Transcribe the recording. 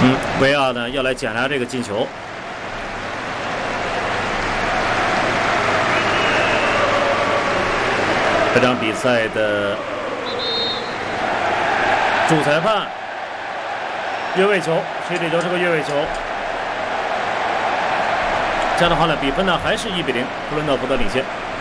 维亚呢要来检查这个进球。这场比赛的主裁判越位球，谁这球是个越位球。这样的话呢，比分呢还是1-0，布伦特福德领先。